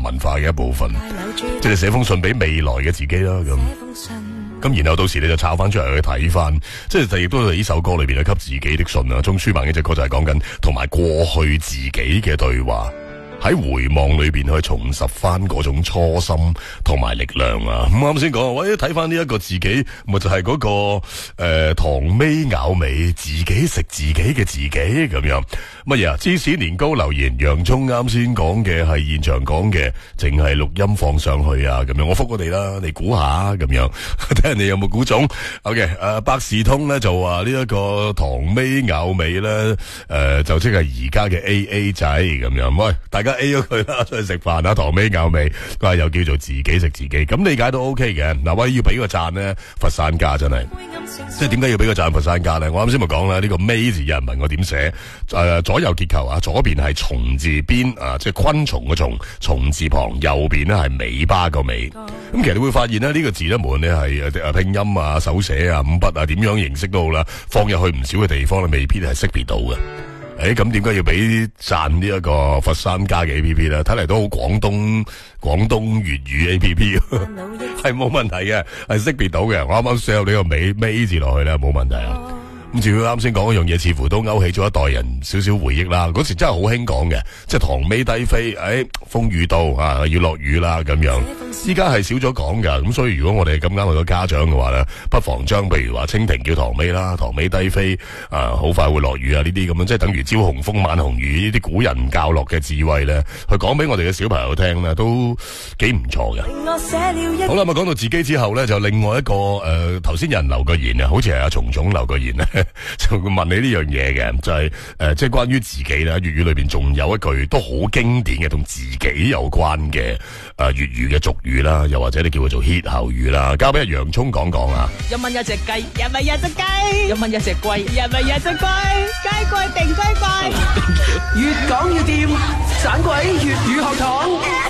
文化嘅一部分，即係寫封信俾未來嘅自己啦咁然後到時你就抄翻出嚟去睇翻，即係亦都係呢首歌裏邊咧給自己的信啊。鍾舒漫呢隻歌就係講緊同埋過去自己嘅對話。喺回望裏邊去重拾翻嗰種初心同埋力量啊！咁啱先講，喂，睇翻呢一個自己，咪就係嗰個糖尾咬尾，自己食自己嘅自己咁樣。乜嘢啊？芝士年糕留言，洋葱啱先講嘅係現場講嘅，淨係錄音放上去啊咁樣。我覆我哋啦，你估下咁樣，睇人哋有冇估中。OK， 百事通咧就話呢一個糖尾咬尾咧，就即係而家嘅 AA 仔咁樣。喂，大家 A 咗佢啦，出去食飯啊，糖尾咬尾，佢話又叫做自己食自己，咁理解都 OK 嘅。嗱，喂，要俾個讚咧，佛山家真係，即係點解要俾個讚佛山家咧？我啱先咪講啦，呢個尾字有人問我點寫，左右結構啊，左邊係蟲字邊啊，即係昆蟲嘅蟲，蟲字旁，右邊咧係尾巴個尾。咁其實你會發現咧，呢個字咧，無論你係拼音啊、手寫啊、五筆啊，點樣形式都好啦，放入去唔少嘅地方咧，未必係識別到嘅。咁點解要俾讚呢一個佛山家嘅 A P P 咧？睇嚟都好廣東粵語 A P P， 係冇問題嘅，係識別到嘅。我啱啱寫入呢個尾字落去咧，冇問題啊。咁至於啱先講嗰樣嘢，似乎都勾起咗一代人少少回憶啦。嗰時真係好興講嘅，即係糖尾低飛，風雨到啊，要落雨啦咁樣。依家係少咗講噶，咁所以如果我哋咁啱去到家長嘅話咧，不妨將譬如話蜻蜓叫糖尾啦，糖尾低飛啊，好快會落雨啊，呢啲咁樣，即係等於朝紅風晚紅雨呢啲古人教落嘅智慧咧，去講俾我哋嘅小朋友聽咧，都幾唔錯嘅。好啦，咁講到自己之後咧，就另外一個頭先有人留個言啊，好似係阿蟲總留個言咧，就會問你呢樣嘢嘅，就係即係關於自己啦。粵語裏邊仲有一句都好經典嘅，同自己有關嘅粵語嘅俗語啦，又或者你叫佢做歇後語啦，交俾阿洋葱講講啊。 一蚊一隻雞，一蚊一隻雞，一蚊一隻龜，一蚊一隻龜，雞貴定龜貴，越講越掂，盞鬼粵語學堂。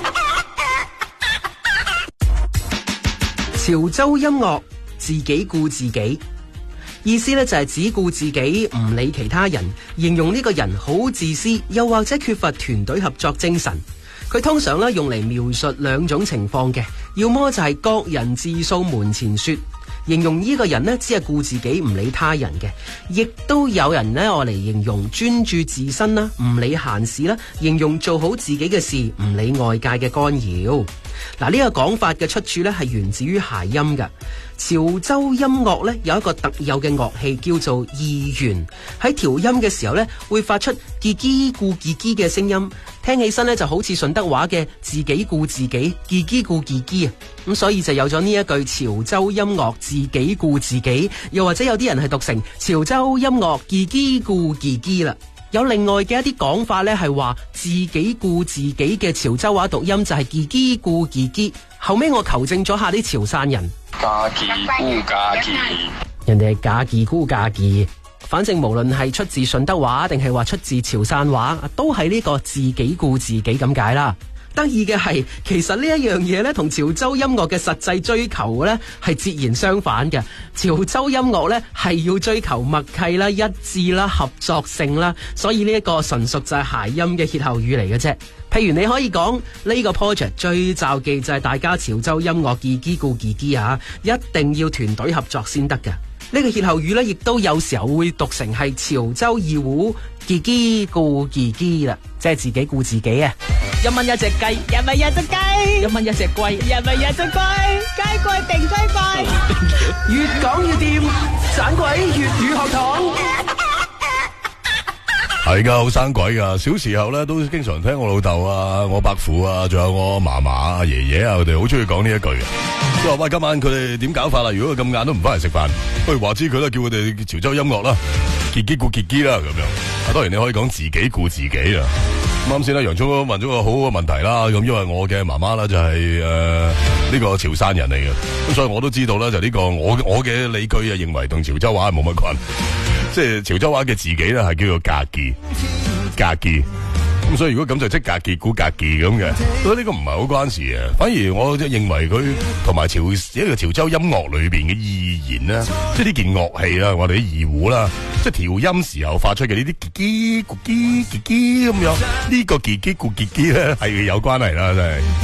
潮州音樂自己顧自己，意思咧就係只顧自己，唔理其他人，形容呢個人好自私，又或者缺乏團隊合作精神。佢通常咧用嚟描述兩種情況嘅，要麼就係各人自掃門前雪，形容呢個人呢只係顧自己唔理他人嘅，亦都有人呢愛嚟形容專注自身啦，唔理閒事啦，形容做好自己嘅事，唔理外界嘅干擾。嗱，呢個講法嘅出處呢係源自於諧音㗎。潮州音樂呢有一個特有嘅樂器叫做二弦，喺調音嘅時候呢會發出嘰嘰顧嘰嘰嘅聲音，聽起身呢就好似順德話嘅自己顧自己，嘰嘰顧嘰嘰啊。咁所以就有咗呢一句潮州音樂自己顧自己，又或者有啲人係讀成潮州音樂嘰嘰顧嘰嘰啦。有另外嘅一啲講法咧，係話自己顧自己嘅潮州話讀音就係自己顧自己。後尾我求證咗下啲潮汕人， 家己顧家己， 人哋係家己顧家己。反正無論係出自順德話定係話出自潮汕話，都係呢個自己顧自己咁解啦。得意嘅係，其實呢一樣嘢咧，同潮州音樂嘅實際追求咧係截然相反嘅。潮州音樂咧係要追求默契啦、一致啦、合作性啦，所以呢一個純屬就係諧音嘅歇後語嚟嘅啫。譬如你可以講呢個 project 最罩忌就係大家潮州音樂自己顧自己啊，一定要團隊合作先得嘅。呢個歇後語咧，亦都有時候會讀成係潮州二胡自己顧自己啦，即係自己顧自己啊！ 一蚊一隻雞，一蚊一隻雞，一蚊一隻龜，一蚊一隻龜，雞貴定龜貴， 越講越掂，盞鬼粵語學堂。 係噶，好生鬼噶。小時候咧都經常聽我老豆啊、我伯父啊，仲有我嫲嫲啊、爺爺啊，佢哋好中意講呢一句嘅。佢話喂，今晚佢哋點搞法啦？如果佢咁晏都唔翻嚟食飯，不如話知佢啦，叫佢哋潮州音樂啦，自己顧自己啦咁樣。當然你可以講自己顧自己啊。啱先啦，洋葱問咗個好好嘅問題啦。咁因為我嘅媽媽啦就係呢個潮汕人嚟嘅，咁所以我都知道啦，就呢個我嘅理據啊，認為同潮州話係冇乜關。即係潮州話嘅自己咧，係叫做格記，格記。咁所以如果咁就即格記估格記咁嘅，所以呢個唔係好關事嘅。反而我認為佢同埋一個潮州音樂裏邊嘅意言啦，即係呢件樂器啦，我哋啲二胡啦，即係調音時候發出嘅呢啲嘰嘰咕嘰嘰嘰咁樣，呢個嘰嘰咕嘰嘰咧係有關係啦，真係。